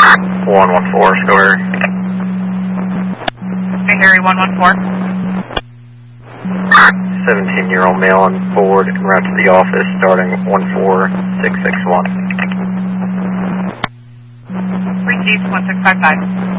114, Square. Harry 114. 17-year-old male on board en route to the office starting 14661. Reach 1655.